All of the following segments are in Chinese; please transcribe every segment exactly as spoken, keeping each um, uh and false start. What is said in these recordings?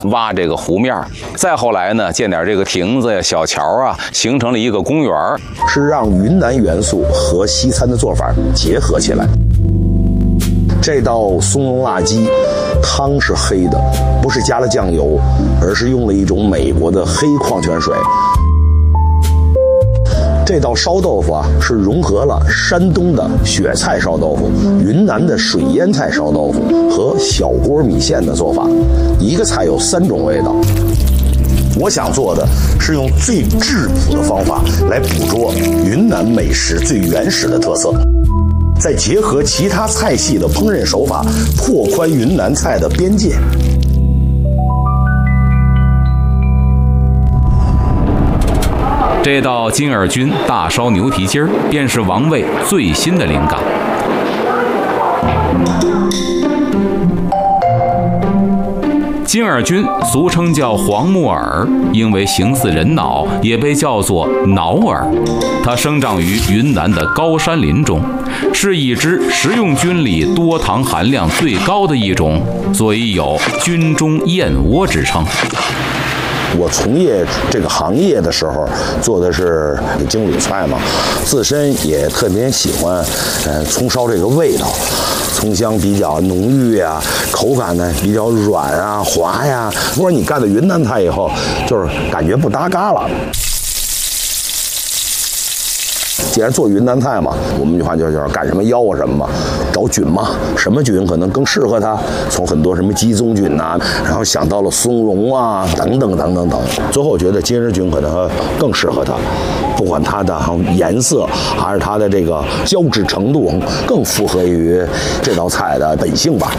挖这个湖面，再后来呢，建点这个亭子呀、小桥啊，形成了一个公园， 是让云南元素和西餐的做法结合起来。这道松茸辣鸡，汤是黑的，不是加了酱油，而是用了一种美国的黑矿泉水。这道烧豆腐啊，是融合了山东的雪菜烧豆腐、云南的水腌菜烧豆腐和小锅米线的做法，一个菜有三种味道。我想做的是用最质朴的方法来捕捉云南美食最原始的特色，再结合其他菜系的烹饪手法，拓宽云南菜的边界。 这道金耳菌大烧牛蹄筋儿，便是王卫最新的灵感。金耳菌俗称叫黄木耳，因为形似人脑，也被叫做脑耳。它生长于云南的高山林中，是已知食用菌里多糖含量最高的一种，所以有“菌中燕窝”之称。 我从业这个行业的时候，做的是京鲁菜嘛，自身也特别喜欢，呃，葱烧这个味道，葱香比较浓郁呀，口感呢比较软啊、滑呀。不过你干的云南菜以后，就是感觉不搭嘎了。既然做云南菜嘛，我们这句话就是干什么吆喝什么嘛，找菌嘛，什么菌可能更适合它？从很多什么鸡枞菌呐、啊，然后想到了松茸啊，等等等等等。最后我觉得金丝菌可能更适合它，不管它的颜色还是它的这个胶质程度，更符合于这道菜的本性吧。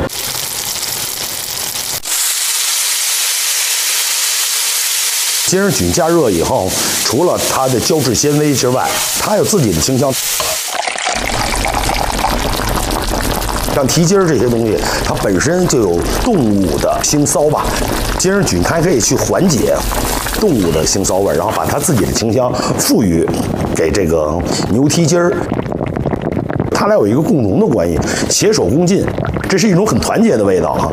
金丝菌加热以后，除了它的胶质纤维之外，它有自己的清香。像蹄筋儿这些东西，它本身就有动物的腥臊吧。金丝菌它可以去缓解动物的腥臊味，然后把它自己的清香赋予给这个牛蹄筋儿。它俩有一个共同的关系，携手共进，这是一种很团结的味道啊。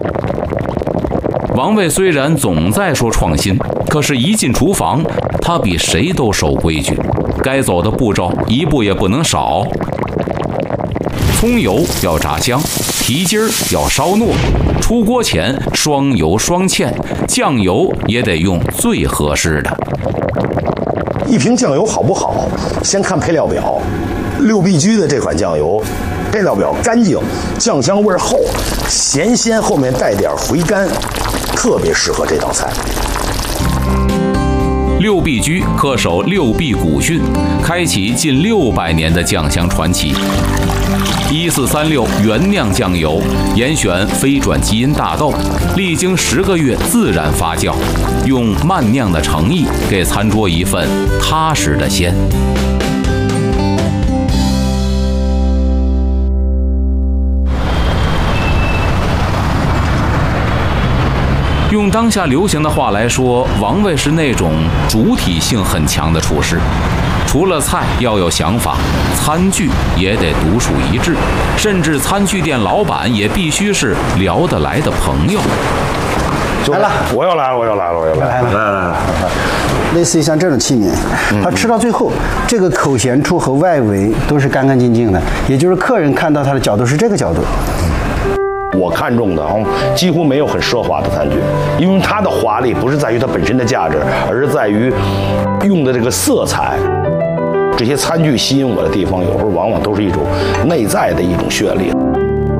王卫虽然总在说创新，可是一进厨房，他比谁都守规矩，该走的步骤一步也不能少。葱油要炸香，蹄筋儿要烧糯，出锅前双油双芡，酱油也得用最合适的。 一瓶酱油好不好，先看配料表。六必居的这款酱油，配料表干净，酱香味厚，咸鲜后面带点回甘，特别适合这道菜。 六必居恪守六必古训，开启近六百年的酱香传奇。一四三六原酿酱油，严选非转基因大豆，历经十个月自然发酵，用慢酿的诚意给餐桌一份踏实的鲜。用当下流行的话来说，王卫是那种主体性很强的厨师。除了菜要有想法，餐具也得独树一帜，甚至餐具店老板也必须是聊得来的朋友。 来了， 我又来了，我又来了，我又来了，来来来。 类似于像这种器皿，它吃到最后，这个口衔处和外围都是干干净净的，也就是客人看到它的角度是这个角度。 我看中的几乎没有很奢华的餐具，因为它的华丽不是在于它本身的价值，而是在于用的这个色彩。这些餐具吸引我的地方，有时候往往都是一种内在的一种绚丽。